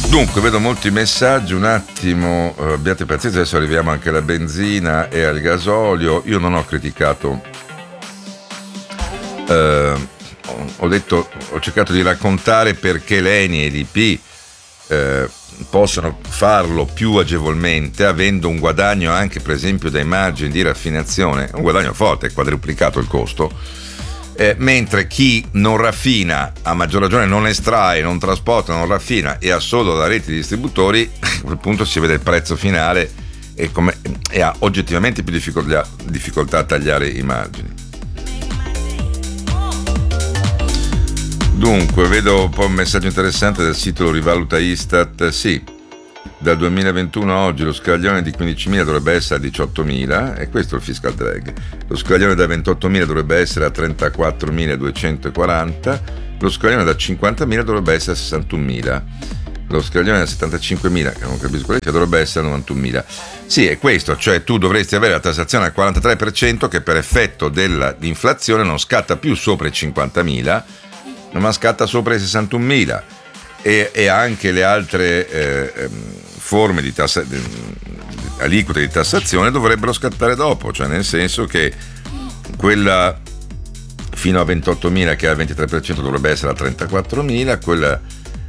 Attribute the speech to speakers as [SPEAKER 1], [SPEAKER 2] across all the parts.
[SPEAKER 1] Dunque, vedo molti messaggi, un attimo, abbiate pazienza, adesso arriviamo anche alla benzina e al gasolio. Io non ho criticato, ho cercato di raccontare perché l'ENI e l'IP possono farlo più agevolmente, avendo un guadagno anche per esempio dai margini di raffinazione, un guadagno forte, è quadruplicato il costo. Mentre chi non raffina, a maggior ragione non estrae, non trasporta, non raffina e ha solo la rete di distributori, a quel punto si vede il prezzo finale e ha oggettivamente più difficoltà a tagliare i margini. Dunque, vedo un po' un messaggio interessante del sito Lo Rivaluta Istat. Sì, dal 2021 a oggi lo scaglione di 15.000 dovrebbe essere a 18.000 e questo è il fiscal drag. Lo scaglione da 28.000 dovrebbe essere a 34.240, lo scaglione da 50.000 dovrebbe essere a 61.000, lo scaglione da 75.000, che non capisco quale sia, dovrebbe essere a 91.000. Sì, è questo, cioè tu dovresti avere la tassazione al 43% che per effetto dell'inflazione non scatta più sopra i 50.000, ma scatta sopra i 61.000. E anche le altre forme di aliquote di tassazione dovrebbero scattare dopo, cioè nel senso che quella fino a 28.000 che è al 23% dovrebbe essere a 34.000, quella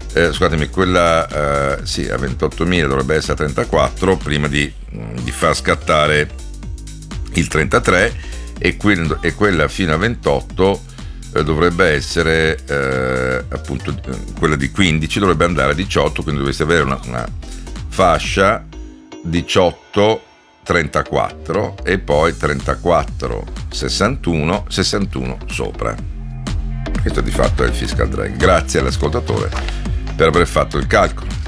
[SPEAKER 1] a 28.000 dovrebbe essere a 34 prima di far scattare il 33 e quella fino a 28 dovrebbe essere appunto quella di 15 dovrebbe andare a 18, quindi dovreste avere una fascia 18-34 e poi 34-61 sopra. Questo di fatto è il fiscal drag. Grazie all'ascoltatore per aver fatto il calcolo.